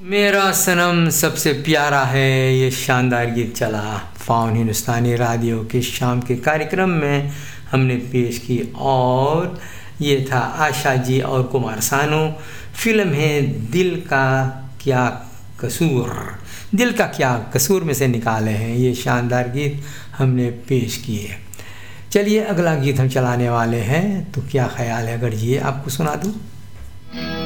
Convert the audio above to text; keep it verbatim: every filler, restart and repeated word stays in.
मेरा सनम सबसे प्यारा है, ये शानदार गीत चला फाउन हिंदुस्तानी रेडियो के शाम के कार्यक्रम में हमने पेश की और ये था आशा जी और कुमार सानू। फिल्म है दिल का क्या कसूर, दिल का क्या कसूर में से निकाले हैं ये शानदार गीत हमने पेश किए। चलिए अगला गीत हम चलाने वाले हैं, तो क्या ख्याल है अगर ये आपको सुना दूँ।